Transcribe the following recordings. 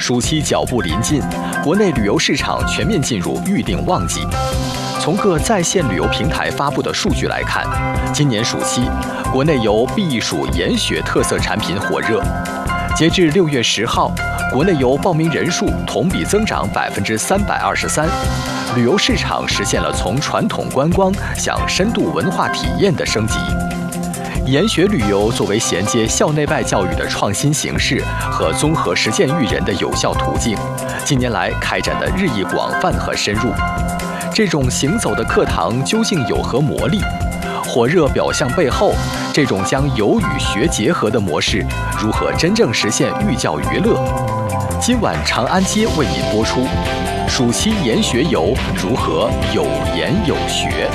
暑期脚步临近，国内旅游市场全面进入预订旺季。从各在线旅游平台发布的数据来看，今年暑期，国内游避暑研学特色产品火热。截至6月10号，国内游报名人数同比增长323%，旅游市场实现了从传统观光向深度文化体验的升级。研学旅游作为衔接校内外教育的创新形式和综合实践育人的有效途径，近年来开展的日益广泛和深入。这种行走的课堂究竟有何魔力？火热表象背后，这种将游与学结合的模式，如何真正实现寓教于乐？今晚长安街为您播出：暑期研学游如何有研有学？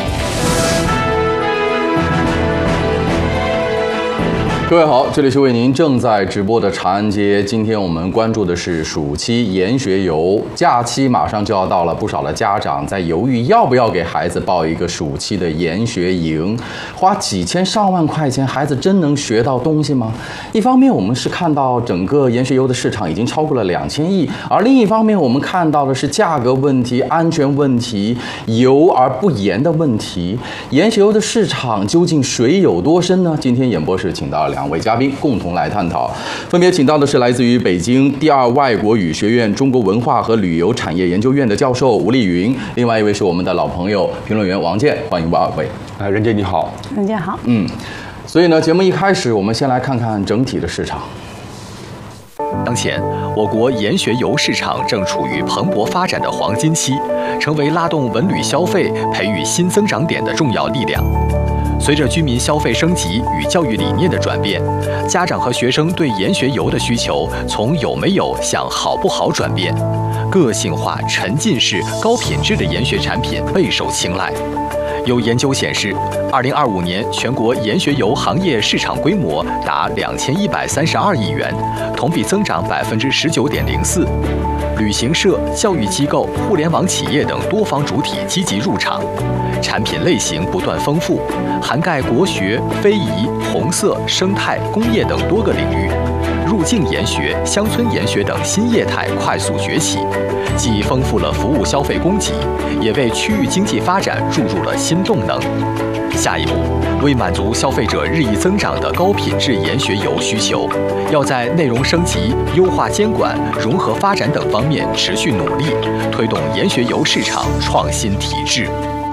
各位好，这里是为您正在直播的长安街。今天我们关注的是暑期研学游，假期马上就要到了，不少的家长在犹豫要不要给孩子报一个暑期的研学营，花几千上万块钱，孩子真能学到东西吗？一方面我们是看到整个研学游的市场已经超过了2000亿，而另一方面我们看到的是价格问题、安全问题、游而不研的问题。研学游的市场究竟水有多深呢？今天演播室请到了2位嘉宾共同来探讨，分别请到的是来自于北京第2外国语学院中国文化和旅游产业研究院的教授吴丽云，另外一位是我们的老朋友评论员王健，欢迎2位。 任姐你好。 任姐好。 所以呢，节目一开始我们先来看看整体的市场。 当前，我国研学游市场正处于蓬勃发展的黄金期，成为拉动文旅消费、培育新增长点的重要力量。随着居民消费升级与教育理念的转变，家长和学生对研学游的需求从有没有向好不好转变，个性化、沉浸式、高品质的研学产品备受青睐。有研究显示，2025年全国研学游行业市场规模达2132亿元，同比增长19.04%。旅行社、教育机构、互联网企业等多方主体积极入场，产品类型不断丰富，涵盖国学、非遗、红色、生态、工业等多个领域。入境研学、乡村研学等新业态快速崛起，既丰富了服务消费供给，也为区域经济发展注入了新动能。下一步，为满足消费者日益增长的高品质研学游需求，要在内容升级、优化监管、融合发展等方面持续努力，推动研学游市场创新体制。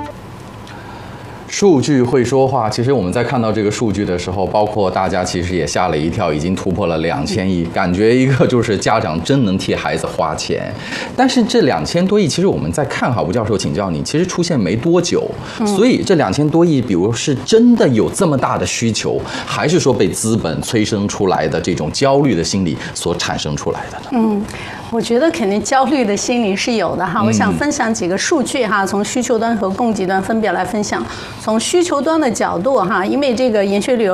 数据会说话，其实我们在看到这个数据的时候，包括大家其实也吓了一跳，已经突破了2000亿，感觉一个就是家长真能替孩子花钱。但是这2000多亿，其实我们在看哈，吴教授请教你，其实出现没多久，所以这2000多亿，比如是真的有这么大的需求，还是说被资本催生出来的这种焦虑的心理所产生出来的呢？ 我觉得肯定焦虑的心理是有的哈。我想分享几个数据哈，从需求端和供给端分别来分享。从需求端的角度哈，因为这个研学旅游